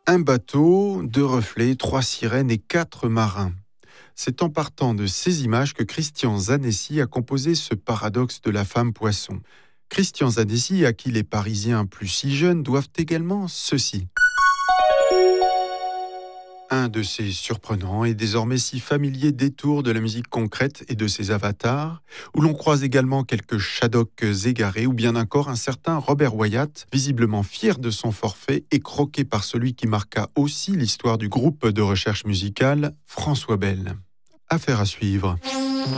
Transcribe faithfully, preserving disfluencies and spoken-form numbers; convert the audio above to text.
Un bateau, deux reflets, trois sirènes et quatre marins. C'est en partant de ces images que Christian Zanessi a composé ce paradoxe de la femme poisson. Christian Zanessi, à qui les Parisiens plus si jeunes doivent également ceci. Un de ces surprenants et désormais si familiers détours de la musique concrète et de ses avatars, où l'on croise également quelques Shaddocks égarés ou bien encore un certain Robert Wyatt, visiblement fier de son forfait et croqué par celui qui marqua aussi l'histoire du groupe de recherche musicale, François Bell. Affaire à suivre.